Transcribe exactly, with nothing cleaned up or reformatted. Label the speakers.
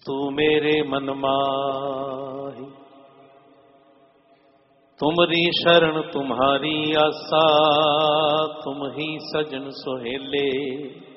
Speaker 1: तू मेरे मन माही। तुमरी शरण तुम्हारी आसा, तुम ही सजन सुहेले।